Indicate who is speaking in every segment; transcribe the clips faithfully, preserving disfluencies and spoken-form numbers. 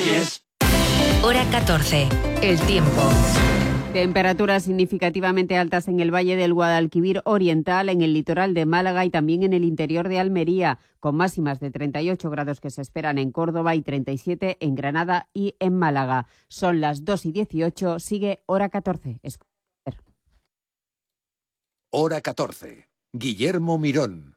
Speaker 1: Reyes.
Speaker 2: Hora catorce. El tiempo.
Speaker 3: Temperaturas significativamente altas en el Valle del Guadalquivir Oriental, en el litoral de Málaga y también en el interior de Almería, con máximas de treinta y ocho grados que se esperan en Córdoba y treinta y siete en Granada y en Málaga. Son las dos y dieciocho, sigue Hora catorce.
Speaker 4: Hora catorce. Guillermo Mirón.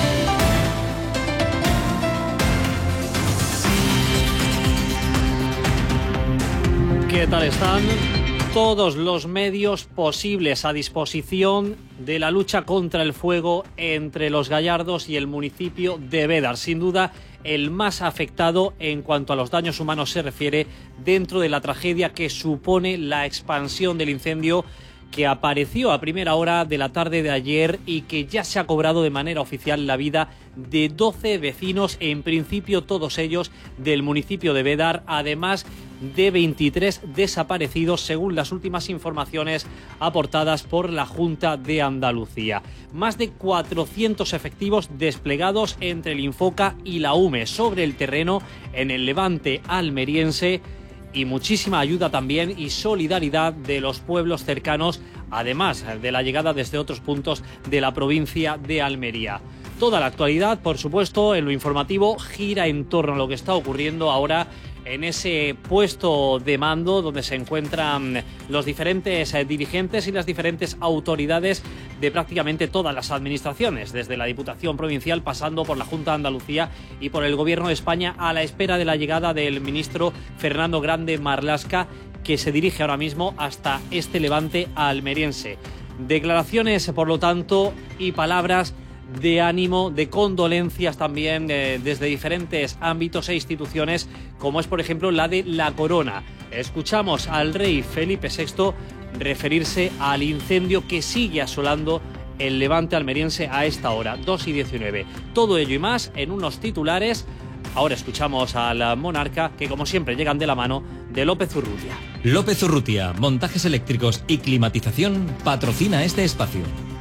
Speaker 5: ¿Qué tal están? Todos los medios posibles a disposición de la lucha contra el fuego entre Los Gallardos y el municipio de Bédar. Sin duda, el más afectado en cuanto a los daños humanos se refiere, dentro de la tragedia que supone la expansión del incendio que apareció a primera hora de la tarde de ayer y que ya se ha cobrado de manera oficial la vida de doce vecinos, en principio todos ellos del municipio de Bédar, además de veintitrés desaparecidos según las últimas informaciones aportadas por la Junta de Andalucía. Más de cuatrocientos efectivos desplegados entre el Infoca y la U M E sobre el terreno en el levante almeriense, y muchísima ayuda también y solidaridad de los pueblos cercanos, además de la llegada desde otros puntos de la provincia de Almería. Toda la actualidad, por supuesto, en lo informativo gira en torno a lo que está ocurriendo ahora en ese puesto de mando donde se encuentran los diferentes dirigentes y las diferentes autoridades de prácticamente todas las administraciones, desde la Diputación Provincial pasando por la Junta de Andalucía y por el Gobierno de España, a la espera de la llegada del ministro Fernando Grande Marlaska, que se dirige ahora mismo hasta este levante almeriense. Declaraciones, por lo tanto, y palabras de ánimo, de condolencias también eh, desde diferentes ámbitos e instituciones, como es por ejemplo la de la Corona. Escuchamos al rey Felipe sexto referirse al incendio que sigue asolando el levante almeriense a esta hora, dos y diecinueve. Todo ello y más en unos titulares. Ahora escuchamos al monarca, que como siempre llegan de la mano de López Urrutia.
Speaker 6: López Urrutia, montajes eléctricos y climatización, patrocina este espacio.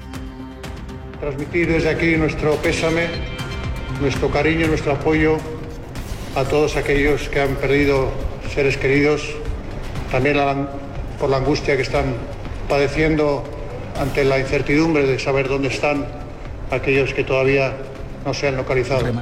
Speaker 7: Transmitir desde aquí nuestro pésame, nuestro cariño, nuestro apoyo a todos aquellos que han perdido seres queridos, también por la angustia que están padeciendo ante la incertidumbre de saber dónde están aquellos que todavía no se han localizado.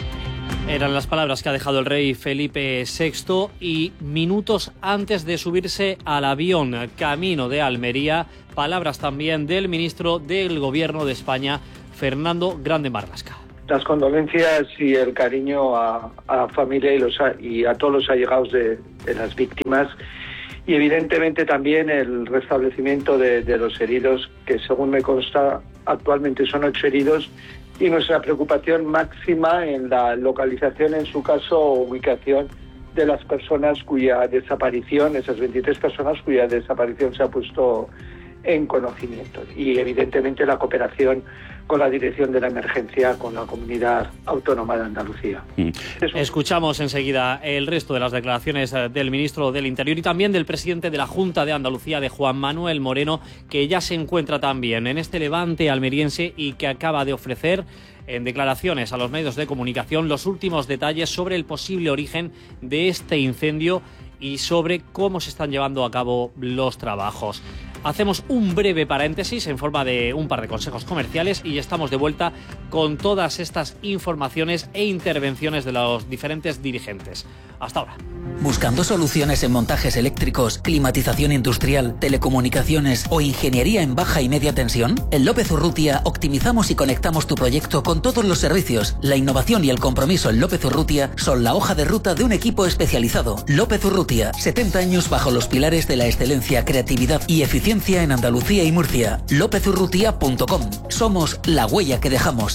Speaker 5: Eran las palabras que ha dejado el rey Felipe sexto, y minutos antes de subirse al avión camino de Almería, palabras también del ministro del Gobierno de España, Fernando Grande Marlaska.
Speaker 8: Las condolencias y el cariño a, a la familia y, los, y a todos los allegados de, de las víctimas, y evidentemente también el restablecimiento de, de los heridos, que según me consta actualmente son ocho heridos, y nuestra preocupación máxima en la localización, en su caso, o ubicación de las personas cuya desaparición, esas veintitrés personas cuya desaparición se ha puesto en conocimiento. Y evidentemente la cooperación con la dirección de la emergencia con la Comunidad Autónoma de Andalucía.
Speaker 5: Mm. Escuchamos enseguida el resto de las declaraciones del ministro del Interior y también del presidente de la Junta de Andalucía, de Juan Manuel Moreno, que ya se encuentra también en este levante almeriense y que acaba de ofrecer en declaraciones a los medios de comunicación los últimos detalles sobre el posible origen de este incendio y sobre cómo se están llevando a cabo los trabajos. Hacemos un breve paréntesis en forma de un par de consejos comerciales y estamos de vuelta con todas estas informaciones e intervenciones de los diferentes dirigentes. Hasta ahora.
Speaker 9: ¿Buscando soluciones en montajes eléctricos, climatización industrial, telecomunicaciones o ingeniería en baja y media tensión? En López Urrutia optimizamos y conectamos tu proyecto con todos los servicios. La innovación y el compromiso en López Urrutia son la hoja de ruta de un equipo especializado. López Urrutia, setenta años bajo los pilares de la excelencia, creatividad y eficiencia en Andalucía y Murcia. lópez urrutia punto com. Somos la huella que dejamos.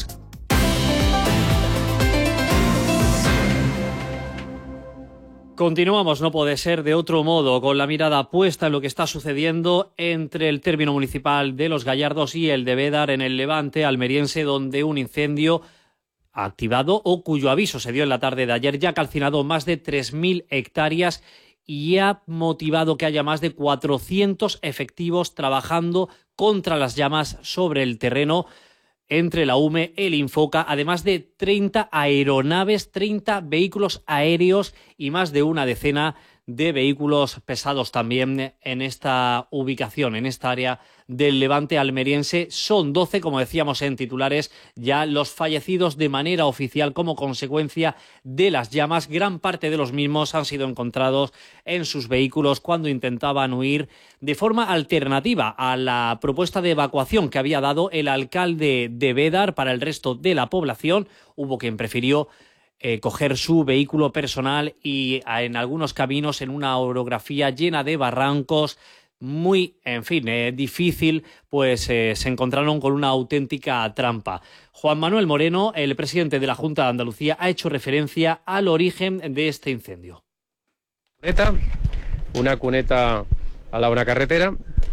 Speaker 5: Continuamos, no puede ser de otro modo, con la mirada puesta en lo que está sucediendo entre el término municipal de Los Gallardos y el de Bédar, en el levante almeriense, donde un incendio activado o cuyo aviso se dio en la tarde de ayer ya ha calcinado más de tres mil hectáreas y ha motivado que haya más de cuatrocientos efectivos trabajando contra las llamas sobre el terreno, entre la U M E, el Infoca, además de treinta aeronaves, treinta vehículos aéreos y más de una decena de vehículos pesados también en esta ubicación, en esta área del Levante almeriense. Son doce, como decíamos en titulares, ya los fallecidos de manera oficial como consecuencia de las llamas. Gran parte de los mismos han sido encontrados en sus vehículos cuando intentaban huir de forma alternativa a la propuesta de evacuación que había dado el alcalde de Bédar para el resto de la población. Hubo quien prefirió Eh, coger su vehículo personal y en algunos caminos, en una orografía llena de barrancos, muy, en fin, eh, difícil, pues eh, se encontraron con una auténtica trampa. Juan Manuel Moreno, el presidente de la Junta de Andalucía, ha hecho referencia al origen de este incendio.
Speaker 1: Cuneta, una cuneta al lado de una carretera,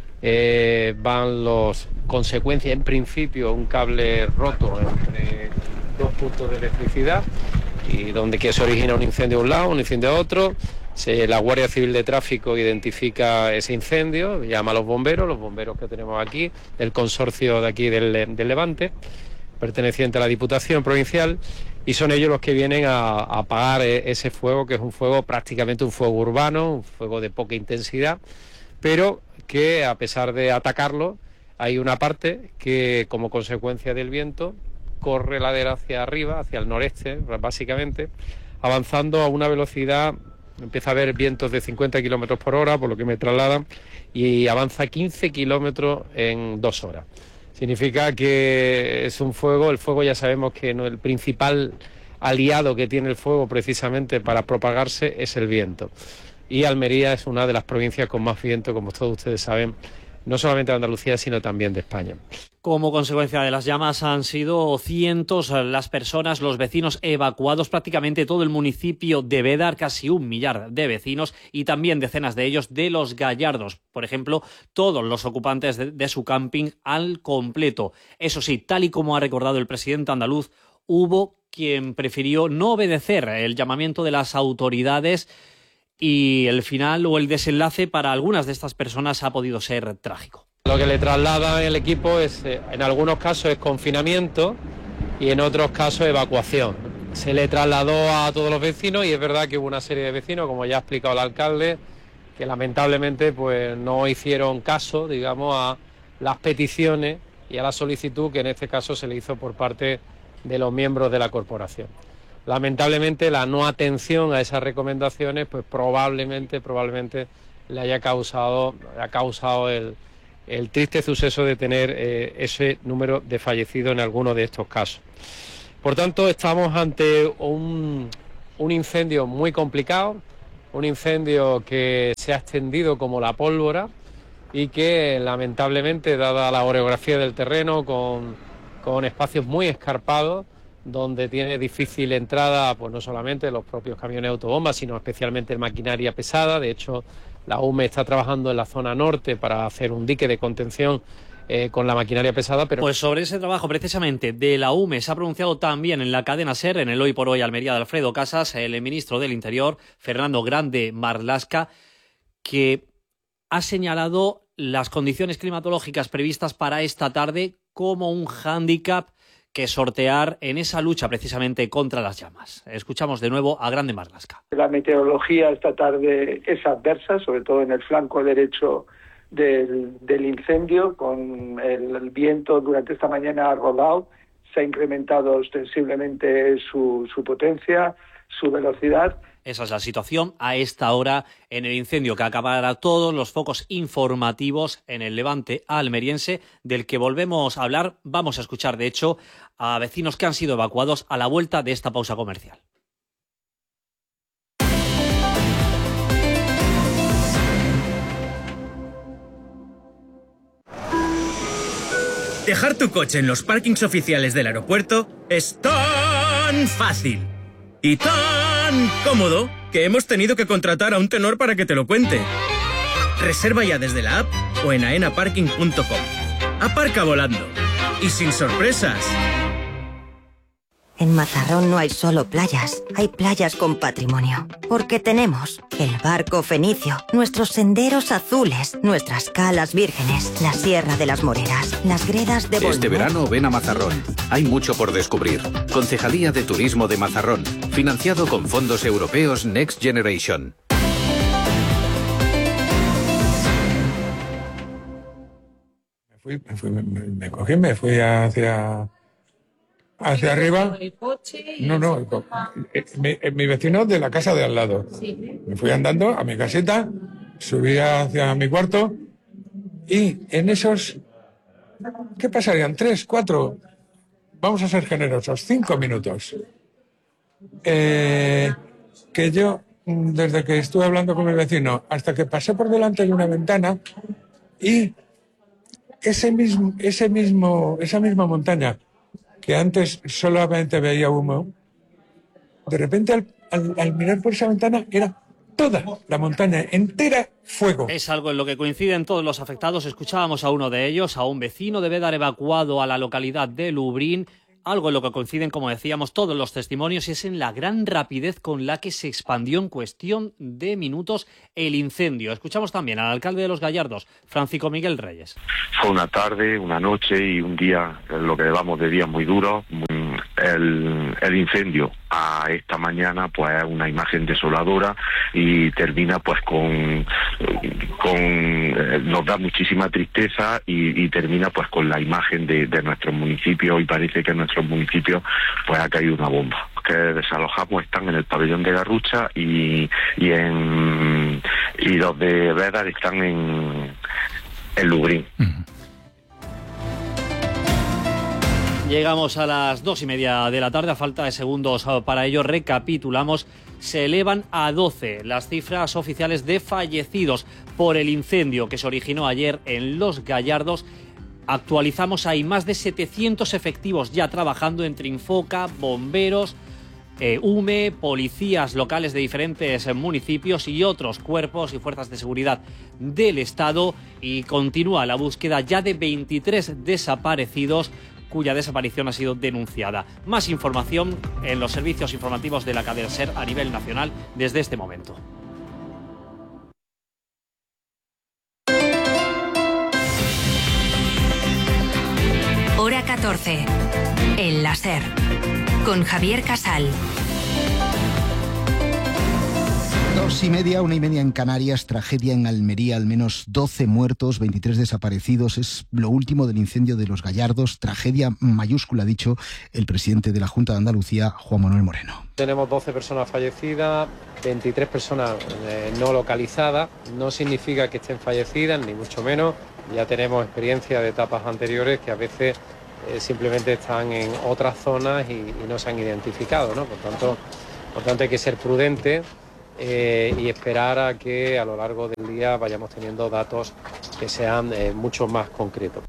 Speaker 1: eh, van los consecuencias, en principio, un cable roto entre dos puntos de electricidad, y donde que se origina un incendio a un lado, un incendio a otro. Se, la Guardia Civil de Tráfico identifica ese incendio, llama a los bomberos, los bomberos que tenemos aquí, del consorcio de aquí del, del Levante, perteneciente a la Diputación Provincial, y son ellos los que vienen a, a apagar ese fuego, que es un fuego prácticamente un fuego urbano, un fuego de poca intensidad, pero que a pesar de atacarlo, hay una parte que, como consecuencia del viento, corre ladera hacia arriba, hacia el noreste, básicamente, avanzando a una velocidad, empieza a haber vientos de cincuenta kilómetros por hora, por lo que me trasladan, y avanza quince kilómetros en dos horas. Significa que es un fuego, el fuego ya sabemos que no, el principal aliado que tiene el fuego precisamente para propagarse es el viento. Y Almería es una de las provincias con más viento, como todos ustedes saben, no solamente de Andalucía, sino también de España.
Speaker 5: Como consecuencia de las llamas han sido cientos las personas, los vecinos evacuados, prácticamente todo el municipio de Bédar, casi un millar de vecinos, y también decenas de ellos de Los Gallardos. Por ejemplo, todos los ocupantes de, de su camping al completo. Eso sí, tal y como ha recordado el presidente andaluz, hubo quien prefirió no obedecer el llamamiento de las autoridades, y el final o el desenlace para algunas de estas personas ha podido ser trágico.
Speaker 1: Lo que le traslada el equipo es, en algunos casos, es confinamiento y en otros casos evacuación. Se le trasladó a todos los vecinos y es verdad que hubo una serie de vecinos, como ya ha explicado el alcalde, que lamentablemente pues no hicieron caso, digamos, a las peticiones y a la solicitud que en este caso se le hizo por parte de los miembros de la corporación. Lamentablemente la no atención a esas recomendaciones pues probablemente probablemente le haya causado ha causado el, el triste suceso de tener eh, ese número de fallecidos en algunos de estos casos. Por tanto, estamos ante un, un incendio muy complicado, un incendio que se ha extendido como la pólvora y que lamentablemente, dada la orografía del terreno, con, con espacios muy escarpados, donde tiene difícil entrada, pues no solamente los propios camiones autobombas, sino especialmente maquinaria pesada. De hecho, la U M E está trabajando en la zona norte para hacer un dique de contención eh, con la maquinaria pesada. Pero
Speaker 5: Pues sobre ese trabajo precisamente de la U M E se ha pronunciado también en la cadena SER, en el Hoy por Hoy Almería de Alfredo Casas, el ministro del Interior, Fernando Grande Marlaska, que ha señalado las condiciones climatológicas previstas para esta tarde como un hándicap que sortear en esa lucha precisamente contra las llamas. Escuchamos de nuevo a Grande Marlaska.
Speaker 8: La meteorología esta tarde es adversa, sobre todo en el flanco derecho del, del incendio, con el, el viento durante esta mañana ha rodado, se ha incrementado ostensiblemente su, su potencia, su velocidad.
Speaker 5: Esa es la situación a esta hora en el incendio que acabará todos los focos informativos en el Levante almeriense, del que volvemos a hablar. Vamos a escuchar, de hecho, a vecinos que han sido evacuados a la vuelta de esta pausa comercial.
Speaker 10: Dejar tu coche en los parkings oficiales del aeropuerto es tan fácil y tan cómodo que hemos tenido que contratar a un tenor para que te lo cuente. Reserva ya desde la app o en aena parking punto com. Aparca volando y sin sorpresas.
Speaker 11: En Mazarrón no hay solo playas, hay playas con patrimonio. Porque tenemos el barco fenicio, nuestros senderos azules, nuestras calas vírgenes, la Sierra de las Moreras, las gredas de Bolívar.
Speaker 12: Este verano ven a Mazarrón. Hay mucho por descubrir. Concejalía de Turismo de Mazarrón. Financiado con fondos europeos Next Generation.
Speaker 13: Me fui, me, fui, me, me cogí, me fui hacia... hacia arriba. No, no, mi, mi vecino de la casa de al lado. Sí. Me fui andando a mi casita, subí hacia mi cuarto y en esos, ¿qué pasarían? Tres, cuatro, vamos a ser generosos, cinco minutos. Eh, que yo, desde que estuve hablando con mi vecino hasta que pasé por delante de una ventana y ese mismo, ese mismo, esa misma montaña que antes solamente veía humo, de repente al, al, al mirar por esa ventana era toda la montaña entera fuego.
Speaker 5: Es algo en lo que coinciden todos los afectados. Escuchábamos a uno de ellos, a un vecino de Bédar evacuado a la localidad de Lubrién. Algo en lo que coinciden, como decíamos, todos los testimonios, es en la gran rapidez con la que se expandió en cuestión de minutos el incendio. Escuchamos también al alcalde de Los Gallardos, Francisco Miguel Reyes.
Speaker 14: Fue una tarde, una noche y un día, lo que llevamos de día muy duro. El, el incendio a esta mañana, pues una imagen desoladora y termina pues con, con eh, nos da muchísima tristeza y, y termina pues con la imagen de, de nuestro municipio, y parece que en nuestro municipio pues ha caído una bomba. Que desalojamos están en el pabellón de Garrucha y, y en y los de Bédar están en, en Lubrién. Uh-huh.
Speaker 5: Llegamos a las dos y media de la tarde, a falta de segundos para ello recapitulamos. Se elevan a doce las cifras oficiales de fallecidos por el incendio que se originó ayer en Los Gallardos. Actualizamos, hay más de setecientos efectivos ya trabajando entre Infoca, bomberos, eh, U M E, policías locales de diferentes municipios y otros cuerpos y fuerzas de seguridad del Estado, y continúa la búsqueda ya de veintitrés desaparecidos cuya desaparición ha sido denunciada. Más información en los servicios informativos de la cadena SER a nivel nacional desde este momento.
Speaker 2: Hora catorce. En la SER. Con Javier Casal.
Speaker 15: Dos y media, una y media en Canarias, tragedia en Almería, al menos doce muertos, veintitrés desaparecidos. Es lo último del incendio de Los Gallardos, tragedia mayúscula, ha dicho el presidente de la Junta de Andalucía, Juan Manuel Moreno.
Speaker 1: Tenemos doce personas fallecidas, veintitrés personas eh, no localizadas. No significa que estén fallecidas, ni mucho menos. Ya tenemos experiencia de etapas anteriores que a veces eh, simplemente están en otras zonas y, y no se han identificado, ¿no? Por tanto, por tanto hay que ser prudente. Eh, y esperar a que a lo largo del día vayamos teniendo datos que sean eh, mucho más concretos.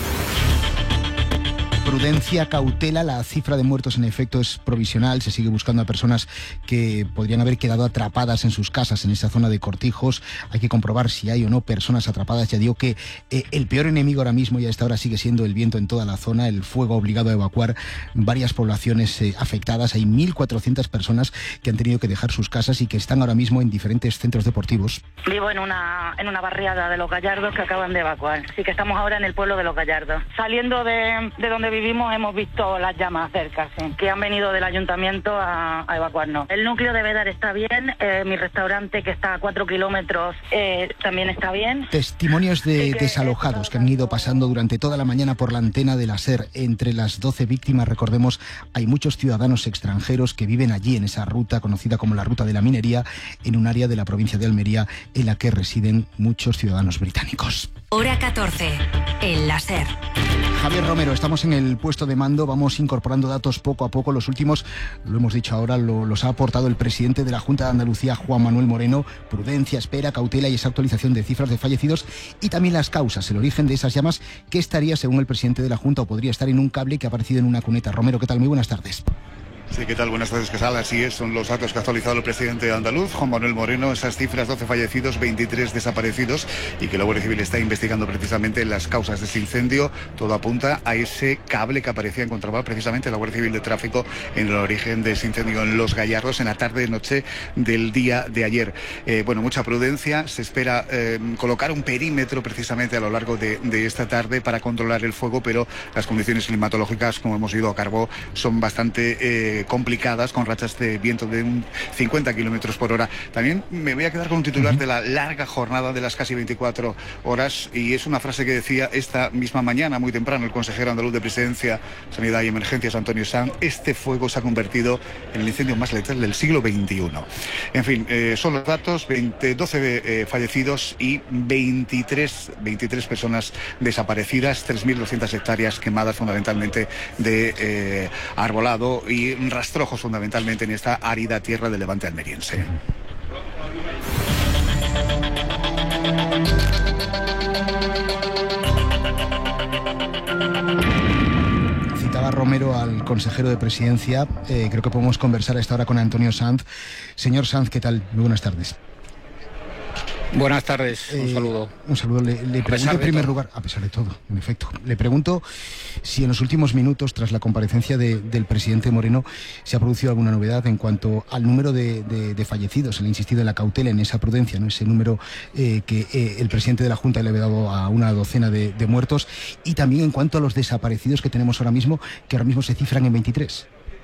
Speaker 15: Prudencia, cautela, la cifra de muertos en efecto es provisional, se sigue buscando a personas que podrían haber quedado atrapadas en sus casas en esa zona de Cortijos. Hay que comprobar si hay o no personas atrapadas. Ya digo que eh, el peor enemigo ahora mismo y a esta hora sigue siendo el viento en toda la zona. El fuego ha obligado a evacuar varias poblaciones eh, afectadas. Hay mil cuatrocientas personas que han tenido que dejar sus casas y que están ahora mismo en diferentes centros deportivos.
Speaker 16: Vivo en una, en una barriada de Los Gallardos que acaban de evacuar. Así que estamos ahora en el pueblo de Los Gallardos. Saliendo de, de donde vivimos hemos visto las llamas cerca, sí, que han venido del ayuntamiento a, a evacuarnos. El núcleo de Bédar está bien, eh, mi restaurante que está a cuatro kilómetros eh, también está bien.
Speaker 15: Testimonios de
Speaker 16: sí que
Speaker 15: desalojados que han ido pasando durante toda la mañana por la antena de la SER. Entre las doce víctimas, recordemos, hay muchos ciudadanos extranjeros que viven allí en esa ruta conocida como la Ruta de la Minería, en un área de la provincia de Almería en la que residen muchos ciudadanos británicos.
Speaker 2: Hora catorce. En la SER.
Speaker 15: Javier Romero, estamos en el puesto de mando, vamos incorporando datos poco a poco. Los últimos, lo hemos dicho ahora, lo, los ha aportado el presidente de la Junta de Andalucía, Juan Manuel Moreno. Prudencia, espera, cautela y esa actualización de cifras de fallecidos y también las causas, el origen de esas llamas, que estaría, según el presidente de la Junta, o podría estar en un cable que ha aparecido en una cuneta. Romero, ¿qué tal? Muy buenas tardes.
Speaker 17: Sí, ¿qué tal? Buenas tardes, Casal. Así es, son los datos que ha actualizado el presidente andaluz, Juan Manuel Moreno. Esas cifras: doce fallecidos, veintitrés desaparecidos, y que la Guardia Civil está investigando precisamente las causas de ese incendio. Todo apunta a ese cable que aparecía encontraba precisamente la Guardia Civil de Tráfico en el origen de ese incendio en Los Gallardos en la tarde-noche del día de ayer. Eh, bueno, mucha prudencia. Se espera eh, colocar un perímetro precisamente a lo largo de, de esta tarde para controlar el fuego, pero las condiciones climatológicas, como hemos ido a Carbó, son bastante eh, complicadas, con rachas de viento de un cincuenta kilómetros por hora. También me voy a quedar con un titular de la larga jornada de las casi veinticuatro horas, y es una frase que decía esta misma mañana, muy temprano, el consejero andaluz de Presidencia, Sanidad y Emergencias, Antonio Sanz: este fuego se ha convertido en el incendio más letal del siglo veintiuno. En fin, eh, son los datos: veinte, doce eh, fallecidos y veintitrés, veintitrés personas desaparecidas, tres mil doscientas hectáreas quemadas, fundamentalmente de eh, arbolado y rastrojos, fundamentalmente en esta árida tierra del levante almeriense.
Speaker 15: Citaba Romero al consejero de Presidencia. Eh, creo que podemos conversar a esta hora con Antonio Sanz. Señor Sanz, ¿qué tal? Muy buenas tardes.
Speaker 18: Buenas tardes, un eh, saludo.
Speaker 15: Un saludo. Le, le pregunto en primer lugar, a pesar de todo, en efecto, le pregunto si en los últimos minutos, tras la comparecencia de, del presidente Moreno, se ha producido alguna novedad en cuanto al número de, de, de fallecidos. Le he insistido en la cautela, en esa prudencia, ¿no? Ese número eh, que eh, el presidente de la Junta le había dado a una docena de, de muertos, y también en cuanto a los desaparecidos que tenemos ahora mismo, que ahora mismo se cifran en veintitrés.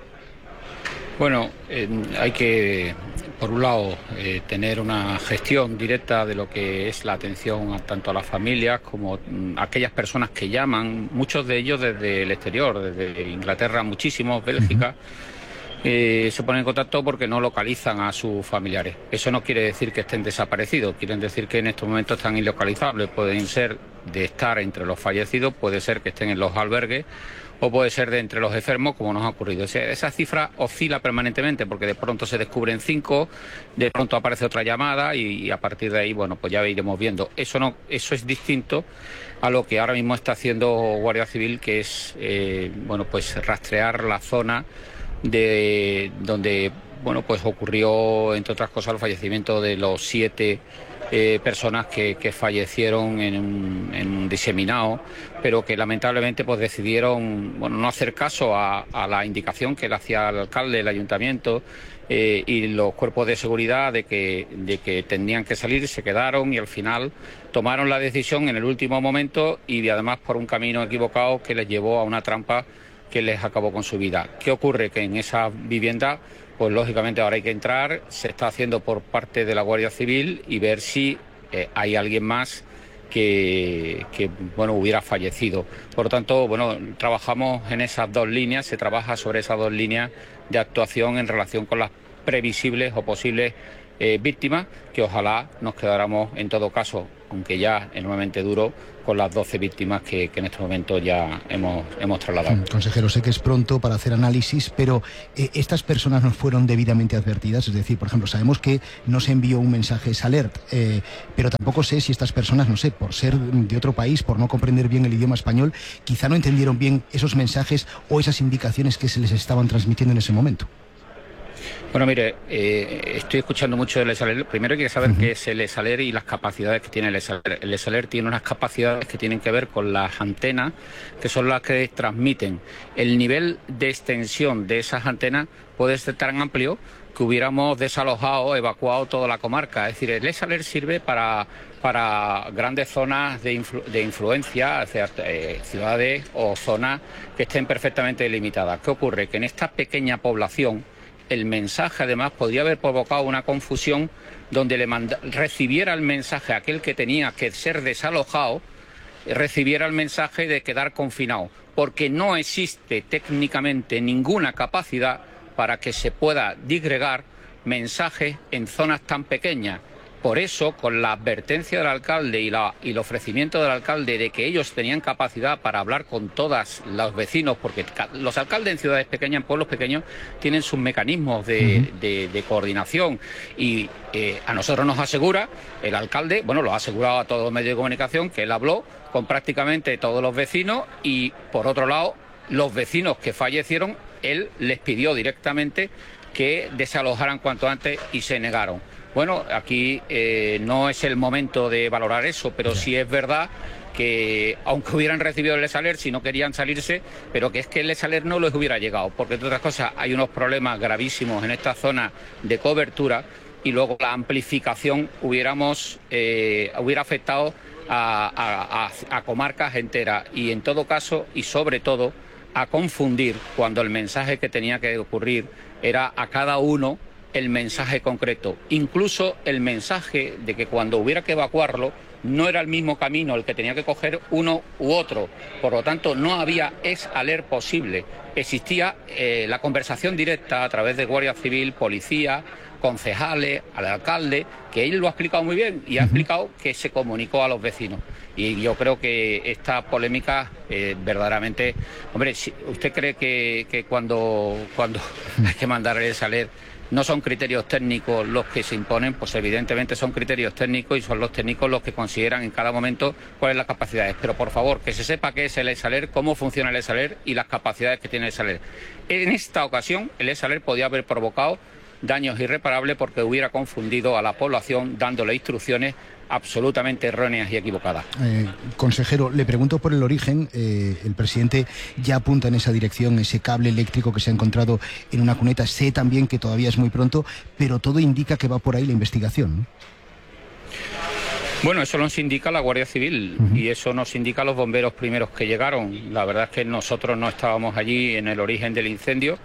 Speaker 18: Bueno, eh, hay que, por un lado, eh, tener una gestión directa de lo que es la atención a, tanto a las familias como a aquellas personas que llaman, muchos de ellos desde el exterior, desde Inglaterra, muchísimos, Bélgica, uh-huh. eh, se ponen en contacto porque no localizan a sus familiares. Eso no quiere decir que estén desaparecidos, quieren decir que en estos momentos están ilocalizables. Pueden ser de estar entre los fallecidos, puede ser que estén en los albergues, o puede ser de entre los enfermos, como nos ha ocurrido. O sea, esa cifra oscila permanentemente, porque de pronto se descubren cinco, de pronto aparece otra llamada y, y a partir de ahí, bueno, pues ya iremos viendo. Eso no, eso es distinto a lo que ahora mismo está haciendo Guardia Civil, que es, eh, bueno, pues rastrear la zona de donde, bueno, pues ocurrió, entre otras cosas, el fallecimiento de los siete Eh, personas que, que fallecieron en un, en un diseminado, pero que lamentablemente pues decidieron, bueno, no hacer caso a, a la indicación que le hacía el alcalde, el ayuntamiento eh, y los cuerpos de seguridad de que, de que tenían que salir, se quedaron y al final tomaron la decisión en el último momento y además por un camino equivocado que les llevó a una trampa que les acabó con su vida. ¿Qué ocurre? Que en esa vivienda, pues lógicamente ahora hay que entrar, se está haciendo por parte de la Guardia Civil y ver si eh, hay alguien más que, que bueno, hubiera fallecido. Por lo tanto, bueno, trabajamos en esas dos líneas, se trabaja sobre esas dos líneas de actuación en relación con las previsibles o posibles eh, víctimas, que ojalá nos quedáramos en todo caso, aunque ya enormemente duro, con las doce víctimas que, que en este momento ya hemos, hemos trasladado.
Speaker 15: Consejero, sé que es pronto para hacer análisis, pero eh, ¿estas personas no fueron debidamente advertidas? Es decir, por ejemplo, sabemos que no se envió un mensaje S Alert, eh, pero tampoco sé si estas personas, no sé, por ser de otro país, por no comprender bien el idioma español, quizá no entendieron bien esos mensajes o esas indicaciones que se les estaban transmitiendo en ese momento.
Speaker 18: Bueno, mire, eh, estoy escuchando mucho del S Alert. Primero hay que saber uh-huh. qué es el S Alert y las capacidades que tiene el S Alert. El S Alert tiene unas capacidades que tienen que ver con las antenas, que son las que transmiten. El nivel de extensión de esas antenas puede ser tan amplio que hubiéramos desalojado, evacuado toda la comarca. Es decir, el S Alert sirve para, para grandes zonas de, influ, de influencia, o sea, eh, ciudades o zonas que estén perfectamente delimitadas. ¿Qué ocurre? Que en esta pequeña población el mensaje además podría haber provocado una confusión donde le manda, recibiera el mensaje aquel que tenía que ser desalojado, recibiera el mensaje de quedar confinado, porque no existe técnicamente ninguna capacidad para que se pueda disgregar mensajes en zonas tan pequeñas. Por eso, con la advertencia del alcalde y, la, y el ofrecimiento del alcalde de que ellos tenían capacidad para hablar con todos los vecinos, porque los alcaldes en ciudades pequeñas, en pueblos pequeños, tienen sus mecanismos de, uh-huh. de, de coordinación. Y eh, a nosotros nos asegura el alcalde, bueno, lo ha asegurado a todos los medios de comunicación, que él habló con prácticamente todos los vecinos y, por otro lado, los vecinos que fallecieron él les pidió directamente que desalojaran cuanto antes y se negaron. Bueno, aquí eh, no es el momento de valorar eso, pero sí es verdad que aunque hubieran recibido el Lesaler, si no querían salirse, pero que es que el Lesaler no les hubiera llegado, porque entre otras cosas hay unos problemas gravísimos en esta zona de cobertura y luego la amplificación hubiéramos, eh, hubiera afectado a, a, a, a comarcas enteras y en todo caso y sobre todo a confundir cuando el mensaje que tenía que ocurrir era a cada uno el mensaje concreto, incluso el mensaje de que cuando hubiera que evacuarlo no era el mismo camino el que tenía que coger uno u otro, por lo tanto no había es-aler posible, existía eh, la conversación directa a través de Guardia Civil, policía, concejales, al alcalde, que él lo ha explicado muy bien y ha explicado que se comunicó a los vecinos. Y yo creo que esta polémica eh, verdaderamente... Hombre, si ¿usted cree que, que cuando, cuando hay que mandar el saler no son criterios técnicos los que se imponen? Pues evidentemente son criterios técnicos y son los técnicos los que consideran en cada momento cuáles son las capacidades. Pero por favor, que se sepa qué es el E-Saler, cómo funciona el E-Saler y las capacidades que tiene el E-Saler. En esta ocasión, el E-Saler podía haber provocado daños irreparables porque hubiera confundido a la población dándole instrucciones absolutamente erróneas y equivocadas.
Speaker 15: Eh, consejero, le pregunto por el origen. Eh, el presidente ya apunta en esa dirección, ese cable eléctrico que se ha encontrado en una cuneta. Sé también que todavía es muy pronto, pero todo indica que va por ahí la investigación, ¿no?
Speaker 18: Bueno, eso nos indica la Guardia Civil uh-huh. y eso nos indica los bomberos primeros que llegaron. La verdad es que nosotros no estábamos allí en el origen del incendio.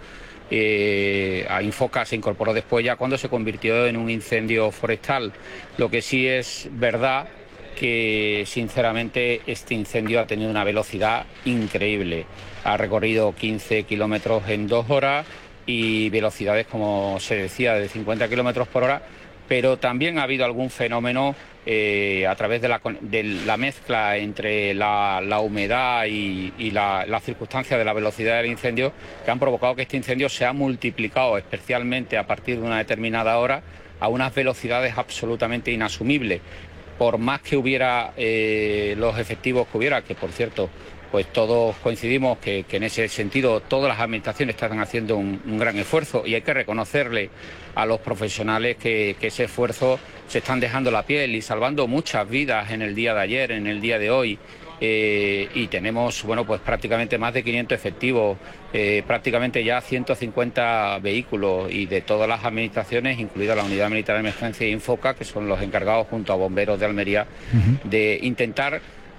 Speaker 18: Eh, a Infoca se incorporó después ya cuando se convirtió en un incendio forestal. Lo que sí es verdad que sinceramente este incendio ha tenido una velocidad increíble. Ha recorrido quince kilómetros en dos horas y velocidades, como se decía, de cincuenta kilómetros por hora, pero también ha habido algún fenómeno eh, a través de la, de la mezcla entre la, la humedad y, y la, la circunstancia de la velocidad del incendio que han provocado que este incendio se ha multiplicado, especialmente a partir de una determinada hora, a unas velocidades absolutamente inasumibles. Por más que hubiera eh, los efectivos que hubiera, que por cierto, pues todos coincidimos que, que en ese sentido todas las administraciones están haciendo un, un gran esfuerzo y hay que reconocerle a los profesionales que, que ese esfuerzo se están dejando la piel y salvando muchas vidas en el día de ayer, en el día de hoy. Eh, y tenemos, bueno, pues prácticamente más de quinientos efectivos, eh, prácticamente ya ciento cincuenta vehículos y de todas las administraciones, incluida la Unidad Militar de Emergencia e Infoca, que son los encargados junto a bomberos de Almería, uh-huh. de intentar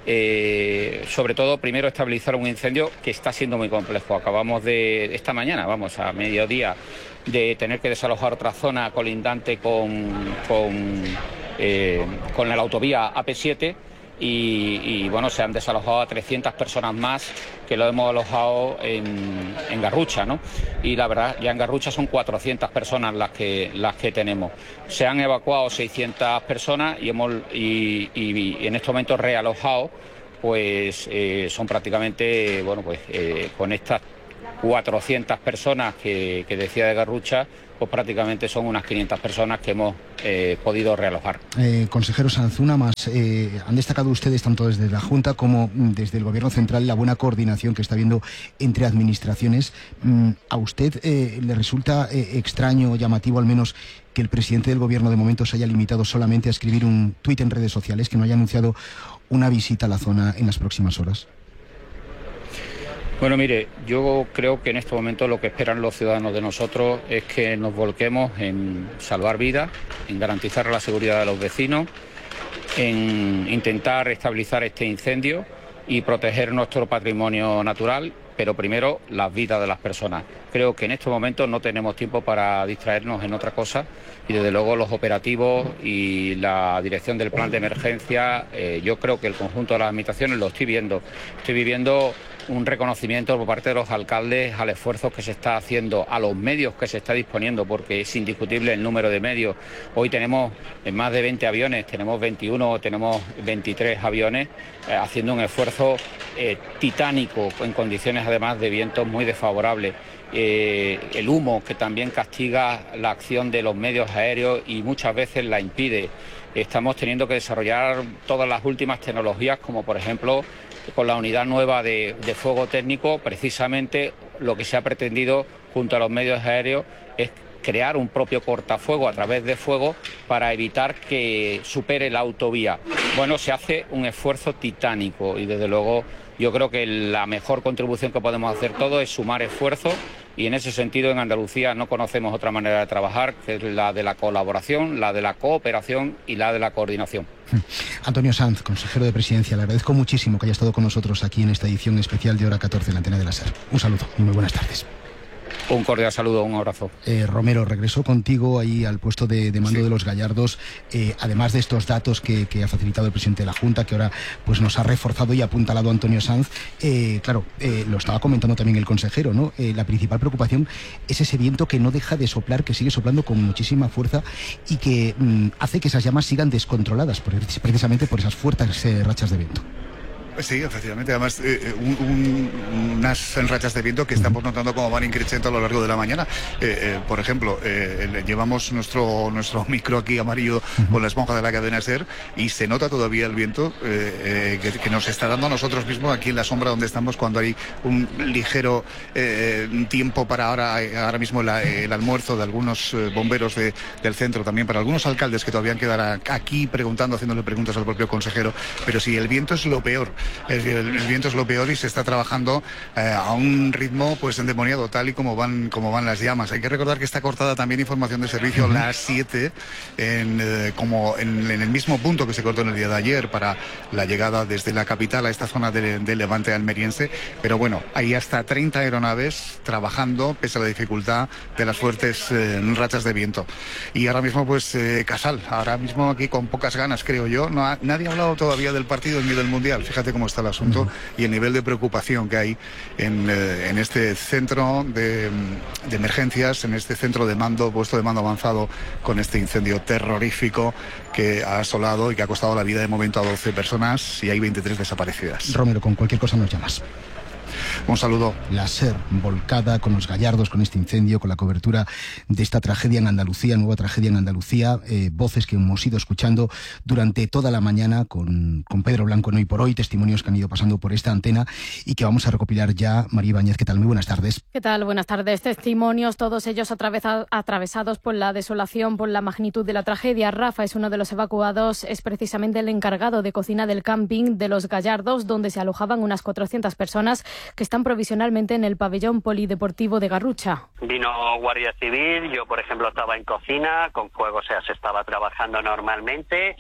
Speaker 18: Eh, sobre todo, primero, estabilizar un incendio que está siendo muy complejo. Acabamos de, esta mañana, vamos, a mediodía, de tener que desalojar otra zona colindante con, con, eh, con la autovía A P siete y, y, bueno, se han desalojado a trescientas personas más que lo hemos alojado en, en Garrucha, ¿no? Y la verdad, ya en Garrucha son cuatrocientas personas las que, las que tenemos. Se han evacuado seiscientas personas y, hemos, y, y, y en estos momentos realojado, pues eh, son prácticamente, bueno, pues eh, con estas cuatrocientas personas que, que decía de Garrucha, pues prácticamente son unas quinientas personas que hemos eh, podido realojar.
Speaker 15: Eh, consejero Sanz, una más. Eh, han destacado ustedes, tanto desde la Junta como desde el Gobierno Central, la buena coordinación que está habiendo entre administraciones. ¿A usted eh, le resulta eh, extraño o llamativo, al menos, que el presidente del Gobierno de momento se haya limitado solamente a escribir un tuit en redes sociales, que no haya anunciado una visita a la zona en las próximas horas?
Speaker 18: Bueno, mire, yo creo que en este momento lo que esperan los ciudadanos de nosotros es que nos volquemos en salvar vidas, en garantizar la seguridad de los vecinos, en intentar estabilizar este incendio y proteger nuestro patrimonio natural, pero primero las vidas de las personas. Creo que en estos momentos no tenemos tiempo para distraernos en otra cosa y desde luego los operativos y la dirección del plan de emergencia, eh, yo creo que el conjunto de las administraciones lo estoy viendo. Estoy viviendo un reconocimiento por parte de los alcaldes al esfuerzo que se está haciendo, a los medios que se está disponiendo, porque es indiscutible el número de medios. Hoy tenemos más de veinte aviones, tenemos veintiuno, tenemos veintitrés aviones eh, haciendo un esfuerzo eh, titánico en condiciones además de vientos muy desfavorables. Eh, el humo que también castiga la acción de los medios aéreos y muchas veces la impide. Estamos teniendo que desarrollar todas las últimas tecnologías, como por ejemplo con la unidad nueva de, de fuego técnico, precisamente lo que se ha pretendido junto a los medios aéreos es crear un propio cortafuego a través de fuego para evitar que supere la autovía. Bueno, se hace un esfuerzo titánico y desde luego yo creo que la mejor contribución que podemos hacer todos es sumar esfuerzos y en ese sentido en Andalucía no conocemos otra manera de trabajar que es la de la colaboración, la de la cooperación y la de la coordinación.
Speaker 15: Antonio Sanz, consejero de Presidencia, le agradezco muchísimo que haya estado con nosotros aquí en esta edición especial de Hora catorce en la antena de la SER. Un saludo y muy buenas tardes.
Speaker 18: Un cordial saludo, un abrazo.
Speaker 15: Eh, Romero, regreso contigo ahí al puesto de, de mando sí. de los Gallardos, eh, además de estos datos que, que ha facilitado el presidente de la Junta, que ahora pues nos ha reforzado y apuntalado Antonio Sanz, eh, claro, eh, lo estaba comentando también el consejero, ¿no? Eh, la principal preocupación es ese viento que no deja de soplar, que sigue soplando con muchísima fuerza y que mm, hace que esas llamas sigan descontroladas, precisamente por esas fuertes eh, rachas de viento.
Speaker 17: Sí, efectivamente. Además, eh, un, un, unas rachas de viento que estamos notando como van increciendo a lo largo de la mañana. Eh, eh, por ejemplo, eh, llevamos nuestro nuestro micro aquí amarillo con la esponja de la cadena SER y se nota todavía el viento eh, eh, que, que nos está dando a nosotros mismos aquí en la sombra donde estamos cuando hay un ligero eh, tiempo para ahora, ahora mismo la, el almuerzo de algunos eh, bomberos de, del centro, también para algunos alcaldes que todavía quedarán aquí preguntando, haciéndole preguntas al propio consejero. Pero sí, el viento es lo peor. El, el, el viento es lo peor y se está trabajando eh, a un ritmo pues endemoniado, tal y como van como van las llamas. Hay que recordar que está cortada también información de servicio a las siete, en, eh, como en, en el mismo punto que se cortó en el día de ayer para la llegada desde la capital a esta zona del de Levante almeriense. Pero bueno, hay hasta treinta aeronaves trabajando pese a la dificultad de las fuertes eh, rachas de viento. Y ahora mismo pues eh, Casal, ahora mismo aquí con pocas ganas creo yo. No ha, nadie ha hablado todavía del partido en nivel mundial. Fíjate cómo está el asunto y el nivel de preocupación que hay en, eh, en este centro de, de emergencias, en este centro de mando, puesto de mando avanzado con este incendio terrorífico que ha asolado y que ha costado la vida de momento a doce personas y hay veintitrés desaparecidas.
Speaker 15: Romero, con cualquier cosa nos llamas.
Speaker 17: Un saludo.
Speaker 15: La SER volcada con los Gallardos, con este incendio, con la cobertura de esta tragedia en Andalucía, nueva tragedia en Andalucía, eh, voces que hemos ido escuchando durante toda la mañana con, con Pedro Blanco en Hoy por Hoy, testimonios que han ido pasando por esta antena y que vamos a recopilar ya. María Ibáñez, ¿qué tal? Muy buenas tardes.
Speaker 19: ¿Qué tal? Buenas tardes. Testimonios, todos ellos atravesa, atravesados por la desolación, por la magnitud de la tragedia. Rafa es uno de los evacuados, es precisamente el encargado de cocina del camping de los Gallardos, donde se alojaban unas cuatrocientas personas que están provisionalmente en el pabellón polideportivo de Garrucha.
Speaker 20: Vino Guardia Civil, yo por ejemplo estaba en cocina, con fuego, o sea, se estaba trabajando normalmente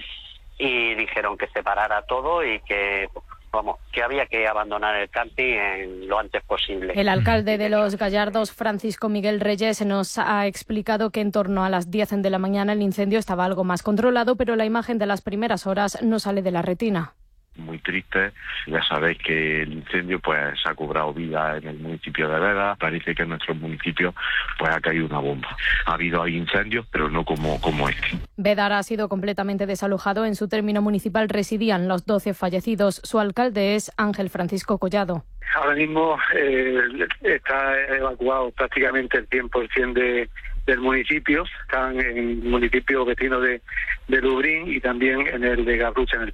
Speaker 20: y dijeron que se parara todo y que, vamos, que había que abandonar el camping en lo antes posible.
Speaker 19: El alcalde de los Gallardos, Francisco Miguel Reyes, nos ha explicado que en torno a las diez de la mañana el incendio estaba algo más controlado, pero la imagen de las primeras horas no sale de la retina.
Speaker 14: Muy triste, ya sabéis que el incendio pues ha cobrado vida en el municipio de Veda, parece que en nuestro municipio pues ha caído una bomba. Ha habido ahí incendios, pero no como, como este.
Speaker 19: Vedar ha sido completamente desalojado, en su término municipal residían los doce fallecidos, su alcalde es Ángel Francisco Collado.
Speaker 21: Ahora mismo eh, está evacuado prácticamente el cien por ciento de del municipio, están en el municipio vecino de, de Lubrín y también en el de Garrucha, en el